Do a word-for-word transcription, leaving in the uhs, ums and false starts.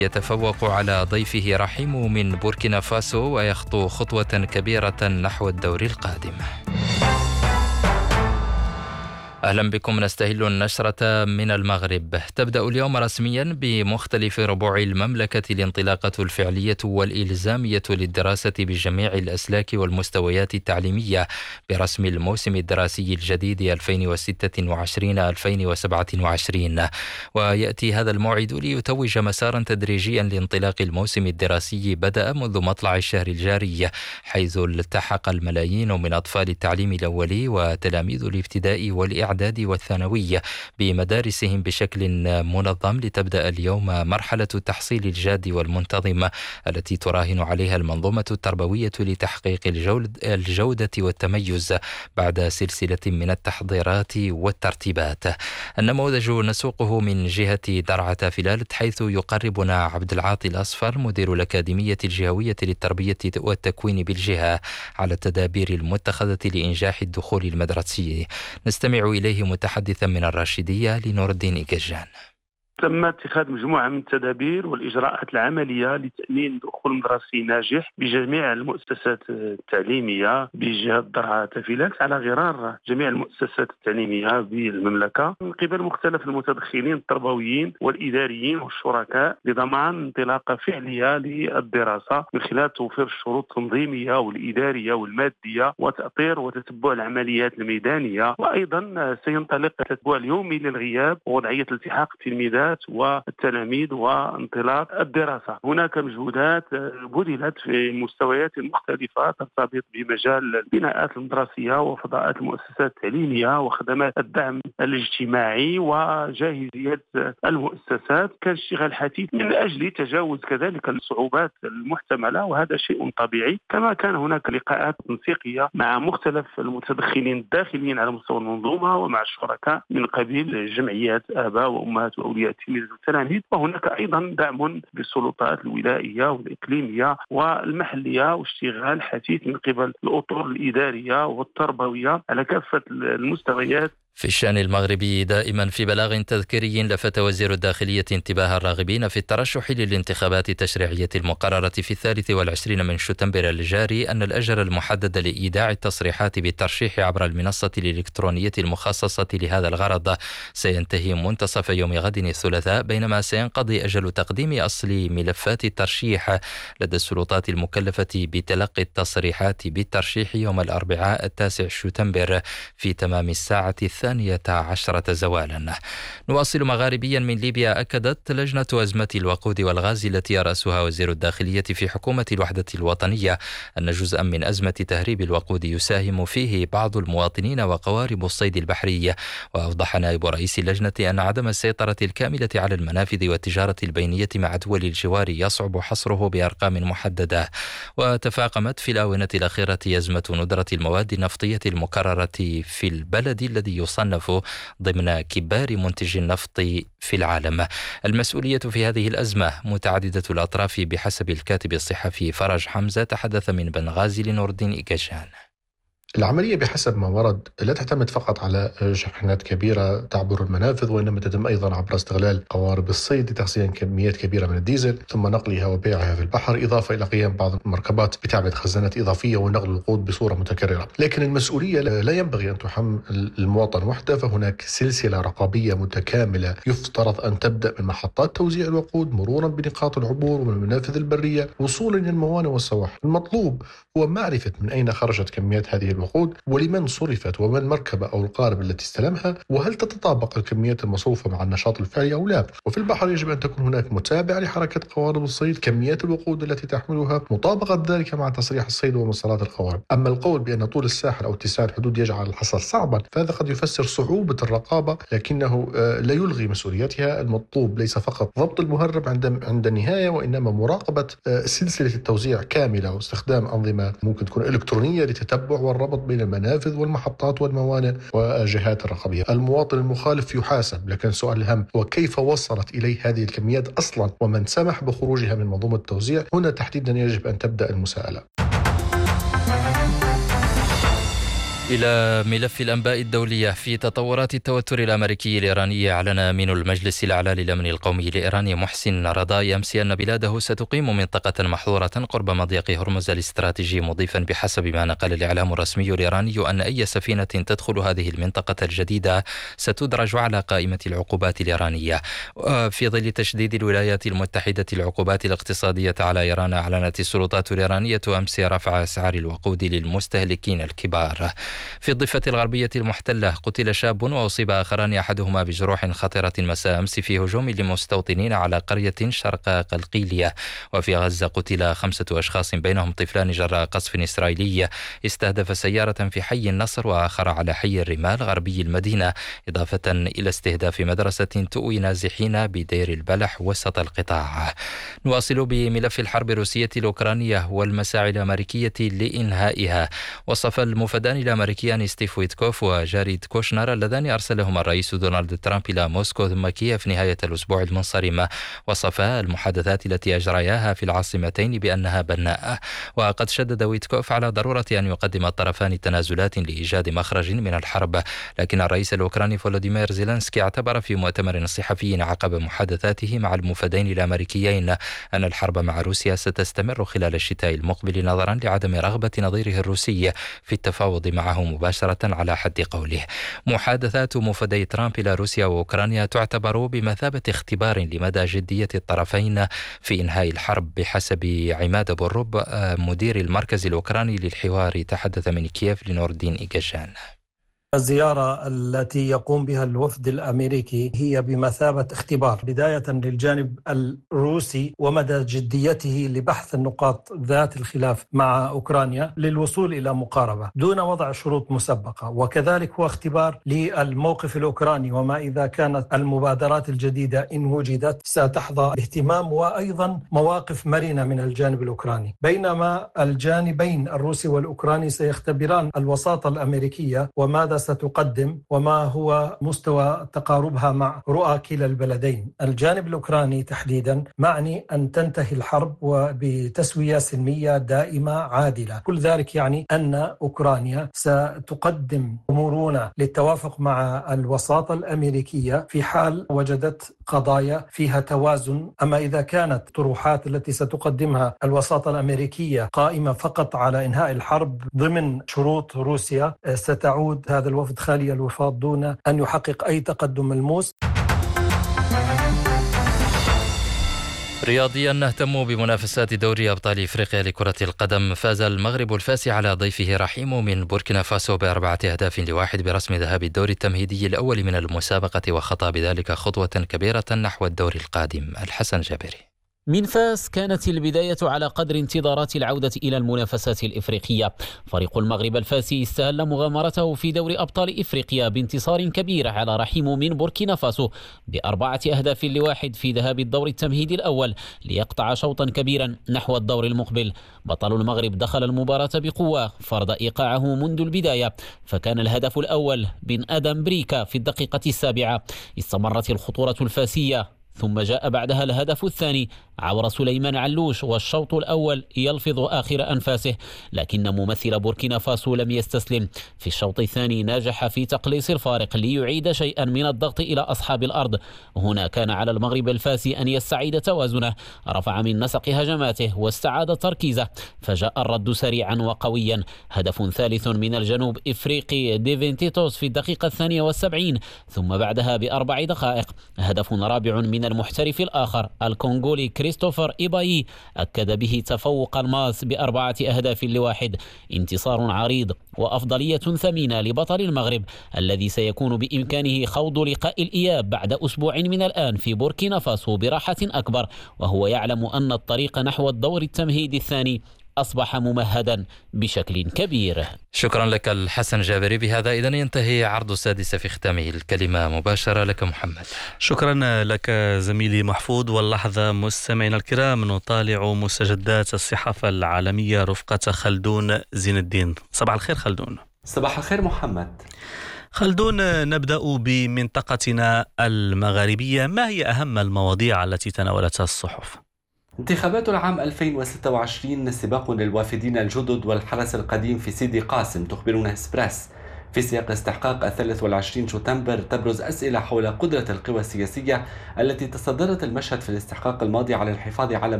يتفوق على ضيفه رحيم من بوركينا فاسو ويخطو خطوة كبيرة نحو الدور القادم. أهلا بكم. نستهل النشرة من المغرب. تبدأ اليوم رسميا بمختلف ربوع المملكة الانطلاقة الفعلية والإلزامية للدراسة بجميع الأسلاك والمستويات التعليمية برسم الموسم الدراسي الجديد ألفين وستة وعشرين ألفين وسبعة وعشرين، ويأتي هذا الموعد ليتوج مسارا تدريجيا لانطلاق الموسم الدراسي بدأ منذ مطلع الشهر الجاري، حيث التحق الملايين من أطفال التعليم الأولي وتلاميذ الابتدائي والإعدادي الإعدادي والثانوية بمدارسهم بشكل منظم لتبدأ اليوم مرحلة التحصيل الجاد والمنتظم التي تراهن عليها المنظومة التربوية لتحقيق الجودة والتميز بعد سلسلة من التحضيرات والترتيبات. النموذج نسوقه من جهة درعا فلالت، حيث يقربنا عبد العاطي الأصفر مدير الأكاديمية الجهوية للتربية والتكوين بالجهة على التدابير المتخذة لإنجاح الدخول المدرسي. نستمع إليه متحدثا من الراشدية لنور الدين إيكاجان. تم اتخاذ مجموعة من التدابير والإجراءات العملية لتأمين دخول مدرسي ناجح بجميع المؤسسات التعليمية بجهة درعا تفيلات على غرار جميع المؤسسات التعليمية بالمملكة من قبل مختلف المتدخلين التربويين والإداريين والشركاء لضمان انطلاقة فعلية للدراسة من خلال توفير الشروط التنظيمية والإدارية والمادية وتأطير وتتبع العمليات الميدانية. وأيضا سينطلق التتبع اليومي للغياب ووضعية الالتحاق في الميدان والتلاميذ وانطلاق الدراسة. هناك مجهودات بذلت في مستويات مختلفة ترتبط بمجال البناءات المدرسية وفضاءات المؤسسات التعليمية وخدمات الدعم الاجتماعي وجاهزية المؤسسات كاشتغال حثيث من أجل تجاوز كذلك الصعوبات المحتملة، وهذا شيء طبيعي. كما كان هناك لقاءات تنسيقية مع مختلف المتدخلين الداخليين على مستوى المنظومة ومع الشركاء من قبيل جمعيات آباء وأمهات وأولياء تلاميذ التلاميذ، وهناك أيضا دعم بالسلطات الولاية والإقليمية والمحلية واشتغال حثيث من قبل الأطر الإدارية والتربوية على كافة المستويات. في الشأن المغربي دائما في بلاغ تذكيري لفت وزير الداخلية انتباه الراغبين في الترشح للانتخابات التشريعية المقررة في الثالث والعشرين من شتنبر الجاري أن الأجل المحدد لإيداع التصريحات بالترشيح عبر المنصة الإلكترونية المخصصة لهذا الغرض سينتهي منتصف يوم غد الثلاثاء، بينما سينقضي أجل تقديم أصل ملفات الترشيح لدى السلطات المكلفة بتلقي التصريحات بالترشيح يوم الأربعاء التاسع شتنبر في تمام الساعة الثانية عشرة زوالا. نواصل مغاربيا من ليبيا. أكدت لجنة أزمة الوقود والغاز التي يرأسها وزير الداخلية في حكومة الوحدة الوطنية أن جزءا من أزمة تهريب الوقود يساهم فيه بعض المواطنين وقوارب الصيد البحري. وأوضح نائب رئيس اللجنة أن عدم السيطرة الكاملة على المنافذ والتجارة البينية مع دول الجوار يصعب حصره بأرقام محددة. وتفاقمت في الآونة الأخيرة أزمة ندرة المواد النفطية المكررة في البلد الذي يصنف ضمن كبار منتجي النفط في العالم. المسؤولية في هذه الأزمة متعددة الأطراف بحسب الكاتب الصحفي فرج حمزة، تحدث من بنغازي لنور الدين إيكاجان. العملية بحسب ما ورد لا تعتمد فقط على شحنات كبيرة تعبر المنافذ، وإنما تتم أيضا عبر استغلال قوارب الصيد لتخزين كميات كبيرة من الديزل ثم نقلها وبيعها في البحر، إضافة إلى قيام بعض المركبات بتعبئة خزانات إضافية ونقل الوقود بصورة متكررة. لكن المسؤولية لا ينبغي أن تحمل المواطن وحده، فهناك سلسلة رقابية متكاملة يفترض أن تبدأ من محطات توزيع الوقود مرورا بنقاط العبور ومن المنافذ البرية وصولا إلى الموانئ والسواحل. المطلوب هو معرفة من أين خرجت كميات هذه الوقود ولمن صرفت وما المركبة أو القارب التي استلمها، وهل تتطابق الكميات المصروفة مع النشاط الفعلي أو لا. وفي البحر يجب أن تكون هناك متابعة لحركة قوارب الصيد، كميات الوقود التي تحملها، مطابقة ذلك مع تصريح الصيد ومسارات القوارب. أما القول بأن طول الساحل أو اتساع الحدود يجعل الحصر صعبا فهذا قد يفسر صعوبة الرقابة، لكنه لا يلغي مسؤوليتها. المطلوب ليس فقط ضبط المهرب عند عند النهاية، وإنما مراقبة سلسلة التوزيع كاملة واستخدام أنظمة ممكن تكون إلكترونية للتتبع والربط بين المنافذ والمحطات والموانئ والجهات الرقابية. المواطن المخالف يحاسب، لكن السؤال الأهم هو كيف وصلت إليه هذه الكميات أصلا ومن سمح بخروجها من منظومة التوزيع. هنا تحديدا يجب أن تبدأ المساءلة. إلى ملف الأنباء الدولية. في تطورات التوتر الأمريكي الإيراني، أعلن أمين المجلس الأعلى للأمن القومي الإيراني محسن رضاي أمس أن بلاده ستقيم منطقة محظورة قرب مضيق هرمز الاستراتيجي، مضيفا بحسب ما نقل الإعلام الرسمي الإيراني أن أي سفينة تدخل هذه المنطقة الجديدة ستدرج على قائمة العقوبات الإيرانية. في ظل تشديد الولايات المتحدة العقوبات الاقتصادية على إيران، أعلنت السلطات الإيرانية أمس رفع أسعار الوقود للمستهلكين الكبار. في الضفة الغربية المحتلة، قتل شاب وأصيب آخران أحدهما بجروح خطيرة مساء أمس في هجوم لمستوطنين على قرية شرق قلقيلية. وفي غزة قتل خمسة أشخاص بينهم طفلان جراء قصف إسرائيلي استهدف سيارة في حي النصر وآخر على حي الرمال غربي المدينة، إضافة إلى استهداف مدرسة تؤوي نازحين بدير البلح وسط القطاع. نواصل بملف الحرب الروسية الأوكرانية والمساعي الأمريكية لإنهائها. وصف المفدان الأمريكيان ستيف ويتكوف وجاريد كوشنر اللذان أرسلهما الرئيس دونالد ترامب إلى موسكو ثم كييف نهاية الأسبوع المنصرم، وصفا المحادثات التي أجرياها في العاصمتين بأنها بناءة. وقد شدد ويتكوف على ضرورة أن يقدم الطرفان تنازلات لإيجاد مخرج من الحرب، لكن الرئيس الأوكراني فولوديمير زيلنسكي اعتبر في مؤتمر صحفي عقب محادثاته مع المفدين الأمريكيين أن الحرب مع روسيا ستستمر خلال الشتاء المقبل، نظرا لعدم رغبة نظيره الروسي في التفاوض معه مباشرة على حد قوله. محادثات مفدي ترامب إلى روسيا وأوكرانيا تعتبر بمثابة اختبار لمدى جدية الطرفين في إنهاء الحرب، بحسب عماد بورب مدير المركز الأوكراني للحوار، تحدث من كييف لنوردين إيجاجان. الزيارة التي يقوم بها الوفد الأمريكي هي بمثابة اختبار بداية للجانب الروسي ومدى جديته لبحث النقاط ذات الخلاف مع أوكرانيا للوصول إلى مقاربة دون وضع شروط مسبقة، وكذلك هو اختبار للموقف الأوكراني، وما إذا كانت المبادرات الجديدة إن وجدت ستحظى باهتمام وأيضا مواقف مرنة من الجانب الأوكراني، بينما الجانبين الروسي والأوكراني سيختبران الوساطة الأمريكية وماذا ستقدم وما هو مستوى تقاربها مع رؤى كلا البلدين. الجانب الأوكراني تحديدا معني أن تنتهي الحرب وبتسوية سلمية دائمة عادلة، كل ذلك يعني أن أوكرانيا ستقدم مرونة للتوافق مع الوساطة الأمريكية في حال وجدت قضايا فيها توازن. أما إذا كانت الطروحات التي ستقدمها الوساطة الأمريكية قائمة فقط على إنهاء الحرب ضمن شروط روسيا، ستعود هذا الوفد خالي الوفاض دون أن يحقق أي تقدم ملموس. رياضيا نهتم بمنافسات دوري أبطال إفريقيا لكرة القدم. فاز المغرب الفاسي على ضيفه رحيم من بوركينا فاسو بأربعة أهداف لواحد برسم ذهاب الدور التمهيدي الأول من المسابقة، وخطى بذلك خطوة كبيرة نحو الدور القادم. الحسن جابري. من فاس كانت البداية على قدر انتظارات العودة إلى المنافسات الإفريقية. فريق المغرب الفاسي استهل مغامرته في دوري أبطال إفريقيا بانتصار كبير على رحيم من بوركينا فاسو بأربعة أهداف لواحد في ذهاب الدور التمهيدي الأول، ليقطع شوطا كبيرا نحو الدور المقبل. بطل المغرب دخل المباراة بقوة فرض إيقاعه منذ البداية، فكان الهدف الأول بن آدم بريكا في الدقيقة السابعة. استمرت الخطورة الفاسية، ثم جاء بعدها الهدف الثاني عبر سليمان علوش، والشوط الأول يلفظ آخر أنفاسه، لكن ممثل بوركينا فاسو لم يستسلم. في الشوط الثاني نجح في تقليص الفارق ليعيد شيئا من الضغط إلى أصحاب الأرض. هنا كان على المغرب الفاسي أن يستعيد توازنه، رفع من نسق هجماته واستعاد تركيزه، فجاء الرد سريعا وقويا. هدف ثالث من الجنوب إفريقي ديفينتيتوس في الدقيقة الثانية والسبعين، ثم بعدها بأربع دقائق هدف رابع من المحترف الآخر الكونغولي كريستوفر إيبايي، أكد به تفوق الماس بأربعة أهداف لواحد. انتصار عريض وأفضلية ثمينة لبطل المغرب الذي سيكون بإمكانه خوض لقاء الإياب بعد أسبوع من الآن في بوركينا فاسو براحة أكبر، وهو يعلم أن الطريق نحو الدور التمهيدي الثاني أصبح ممهدا بشكل كبير. شكرا لك الحسن جابري. بهذا إذن ينتهي عرض السادسة في ختامه. الكلمة مباشرة لك محمد. شكرا لك زميلي محفوظ. واللحظة مستمعينا الكرام نطالع مستجدات الصحافة العالمية رفقة خلدون زين الدين. صباح الخير خلدون. صباح الخير محمد. خلدون، نبدأ بمنطقتنا المغاربية. ما هي أهم المواضيع التي تناولتها الصحف؟ انتخابات العام ألفين وستة وعشرين سباق للوافدين الجدد والحرس القديم في سيدي قاسم، تخبرنا إسبراس. في سياق استحقاق الثالث والعشرين شتنبر تبرز أسئلة حول قدرة القوى السياسية التي تصدرت المشهد في الاستحقاق الماضي على الحفاظ على